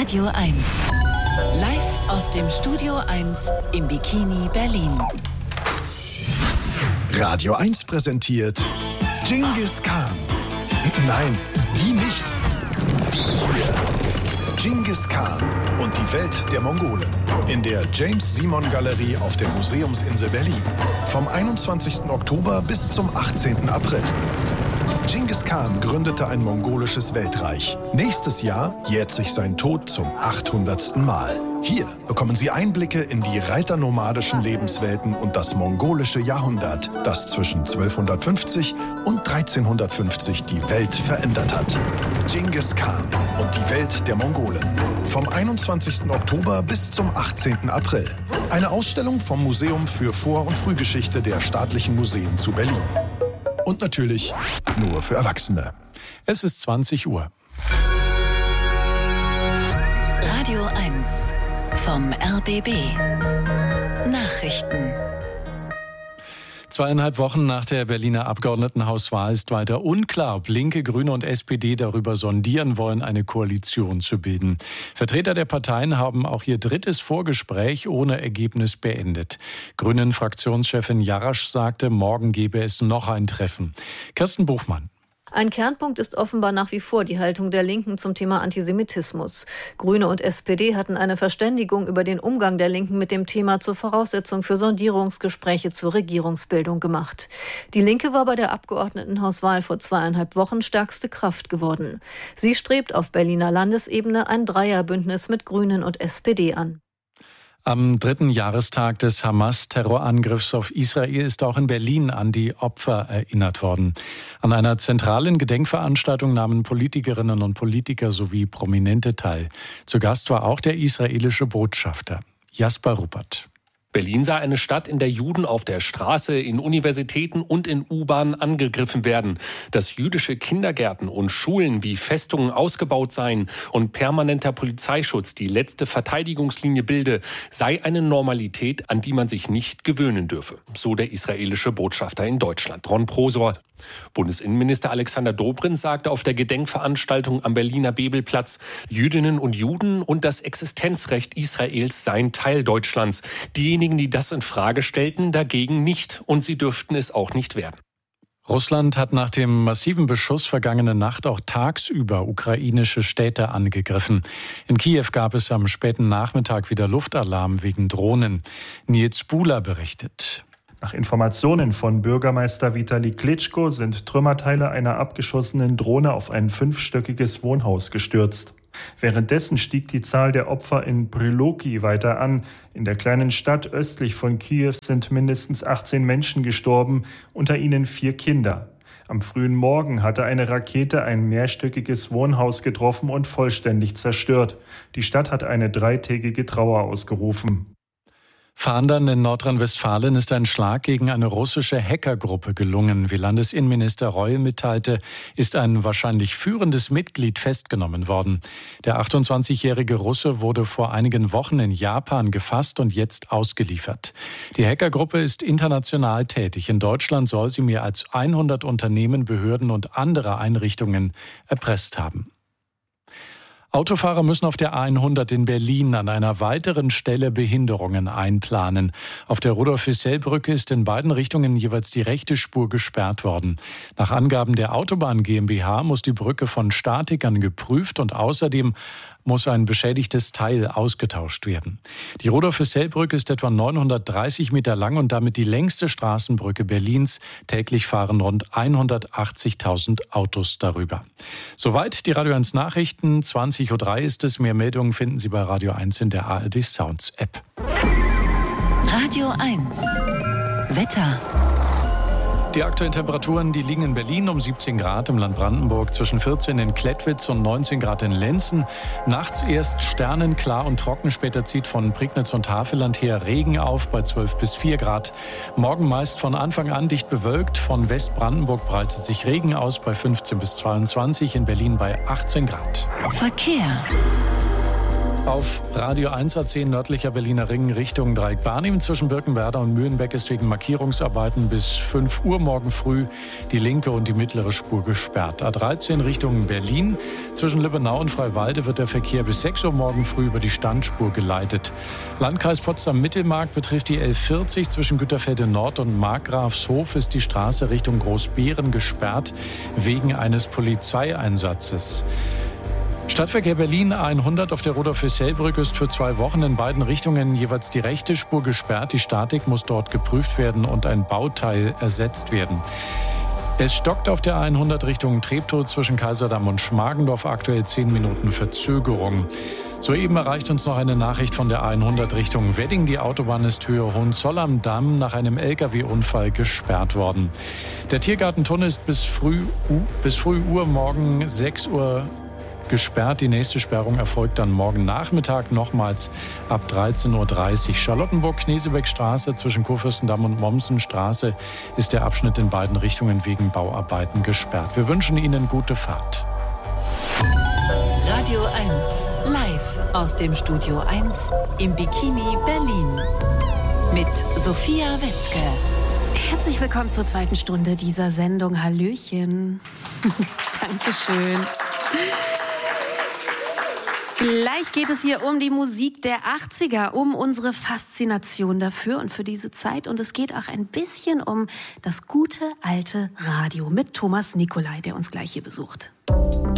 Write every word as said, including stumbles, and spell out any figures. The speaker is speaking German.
Radio eins. Live aus dem Studio eins im Bikini Berlin. Radio eins präsentiert Genghis Khan. Nein, die nicht. Die hier. Genghis Khan und die Welt der Mongolen. In der James-Simon-Galerie auf der Museumsinsel Berlin. Vom einundzwanzigsten Oktober bis zum achtzehnten April. Genghis Khan gründete ein mongolisches Weltreich. Nächstes Jahr jährt sich sein Tod zum achthundertsten Mal. Hier bekommen Sie Einblicke in die reiternomadischen Lebenswelten und das mongolische Jahrhundert, das zwischen zwölfhundertfünfzig und dreizehnhundertfünfzig die Welt verändert hat. Genghis Khan und die Welt der Mongolen. Vom einundzwanzigsten Oktober bis zum achtzehnten April. Eine Ausstellung vom Museum für Vor- und Frühgeschichte der Staatlichen Museen zu Berlin. Und natürlich nur für Erwachsene. Es ist zwanzig Uhr. Radio eins vom R B B. Nachrichten. Zweieinhalb Wochen nach der Berliner Abgeordnetenhauswahl ist weiter unklar, ob Linke, Grüne und S P D darüber sondieren wollen, eine Koalition zu bilden. Vertreter der Parteien haben auch ihr drittes Vorgespräch ohne Ergebnis beendet. Grünen-Fraktionschefin Jarasch sagte, morgen gebe es noch ein Treffen. Kirsten Buchmann. Ein Kernpunkt ist offenbar nach wie vor die Haltung der Linken zum Thema Antisemitismus. Grüne und S P D hatten eine Verständigung über den Umgang der Linken mit dem Thema zur Voraussetzung für Sondierungsgespräche zur Regierungsbildung gemacht. Die Linke war bei der Abgeordnetenhauswahl vor zweieinhalb Wochen stärkste Kraft geworden. Sie strebt auf Berliner Landesebene ein Dreierbündnis mit Grünen und S P D an. Am dritten Jahrestag des Hamas-Terrorangriffs auf Israel ist auch in Berlin an die Opfer erinnert worden. An einer zentralen Gedenkveranstaltung nahmen Politikerinnen und Politiker sowie Prominente teil. Zu Gast war auch der israelische Botschafter Jasper Ruppert. Berlin sei eine Stadt, in der Juden auf der Straße, in Universitäten und in U-Bahnen angegriffen werden. Dass jüdische Kindergärten und Schulen wie Festungen ausgebaut seien und permanenter Polizeischutz die letzte Verteidigungslinie bilde, sei eine Normalität, an die man sich nicht gewöhnen dürfe. So der israelische Botschafter in Deutschland, Ron Prosor. Bundesinnenminister Alexander Dobrindt sagte auf der Gedenkveranstaltung am Berliner Bebelplatz, Jüdinnen und Juden und das Existenzrecht Israels seien Teil Deutschlands. Diejenigen, die das in Frage stellten, dagegen nicht. Und sie dürften es auch nicht werden. Russland hat nach dem massiven Beschuss vergangene Nacht auch tagsüber ukrainische Städte angegriffen. In Kiew gab es am späten Nachmittag wieder Luftalarm wegen Drohnen. Nils Buhler berichtet. Nach Informationen von Bürgermeister Vitali Klitschko sind Trümmerteile einer abgeschossenen Drohne auf ein fünfstöckiges Wohnhaus gestürzt. Währenddessen stieg die Zahl der Opfer in Pryloki weiter an. In der kleinen Stadt östlich von Kiew sind mindestens achtzehn Menschen gestorben, unter ihnen vier Kinder. Am frühen Morgen hatte eine Rakete ein mehrstöckiges Wohnhaus getroffen und vollständig zerstört. Die Stadt hat eine dreitägige Trauer ausgerufen. Fahndern in Nordrhein-Westfalen ist ein Schlag gegen eine russische Hackergruppe gelungen. Wie Landesinnenminister Reul mitteilte, ist ein wahrscheinlich führendes Mitglied festgenommen worden. Der achtundzwanzigjährige Russe wurde vor einigen Wochen in Japan gefasst und jetzt ausgeliefert. Die Hackergruppe ist international tätig. In Deutschland soll sie mehr als hundert Unternehmen, Behörden und andere Einrichtungen erpresst haben. Autofahrer müssen auf der A hundert in Berlin an einer weiteren Stelle Behinderungen einplanen. Auf der Rudolf-Hissell-Brücke ist in beiden Richtungen jeweils die rechte Spur gesperrt worden. Nach Angaben der Autobahn GmbH muss die Brücke von Statikern geprüft und außerdem muss ein beschädigtes Teil ausgetauscht werden. Die Rudolf-Hissell-Brücke ist etwa neunhundertdreißig Meter lang und damit die längste Straßenbrücke Berlins. Täglich fahren rund hundertachtzigtausend Autos darüber. Soweit die Radio eins Nachrichten. zwanzig Uhr drei ist es. Mehr Meldungen finden Sie bei Radio eins in der A R D Sounds App. Radio eins. Wetter. Die aktuellen Temperaturen, die liegen in Berlin um siebzehn Grad, im Land Brandenburg zwischen vierzehn in Klettwitz und neunzehn Grad in Lenzen. Nachts erst sternenklar und trocken, später zieht von Prignitz und Havelland her Regen auf bei zwölf bis vier Grad. Morgen meist von Anfang an dicht bewölkt, von Westbrandenburg breitet sich Regen aus bei fünfzehn bis zweiundzwanzig, in Berlin bei achtzehn Grad. Verkehr. Auf Radio eins A zehn nördlicher Berliner Ring Richtung Dreieck Barnim zwischen Birkenwerder und Mühlenbeck ist wegen Markierungsarbeiten bis fünf Uhr morgen früh die linke und die mittlere Spur gesperrt. A dreizehn Richtung Berlin zwischen Lübbenau und Freiwalde wird der Verkehr bis sechs Uhr morgen früh über die Standspur geleitet. Landkreis Potsdam-Mittelmark betrifft die elf vierzig zwischen Güterfelde Nord und Markgrafshof ist die Straße Richtung Großbeeren gesperrt wegen eines Polizeieinsatzes. Stadtverkehr Berlin hundert auf der Rudolf-Hessel-Brücke ist für zwei Wochen in beiden Richtungen jeweils die rechte Spur gesperrt. Die Statik muss dort geprüft werden und ein Bauteil ersetzt werden. Es stockt auf der hundert Richtung Treptow zwischen Kaiserdamm und Schmargendorf, aktuell zehn Minuten Verzögerung. Soeben erreicht uns noch eine Nachricht von der hundert Richtung Wedding. Die Autobahn ist Höhe Hohenzoll am Damm nach einem L K W-Unfall gesperrt worden. Der Tiergartentunnel ist bis früh, bis früh Uhr morgen sechs Uhr gesperrt. Die nächste Sperrung erfolgt dann morgen Nachmittag nochmals ab dreizehn Uhr dreißig. Charlottenburg-Knesebeck-Straße zwischen Kurfürstendamm und Mommsenstraße ist der Abschnitt in beiden Richtungen wegen Bauarbeiten gesperrt. Wir wünschen Ihnen gute Fahrt. Radio eins, live aus dem Studio eins im Bikini Berlin mit Sophia Wetzke. Herzlich willkommen zur zweiten Stunde dieser Sendung. Hallöchen. Dankeschön. Gleich geht es hier um die Musik der achtziger, um unsere Faszination dafür und für diese Zeit. Und es geht auch ein bisschen um das gute alte Radio mit Thomas Nicolai, der uns gleich hier besucht.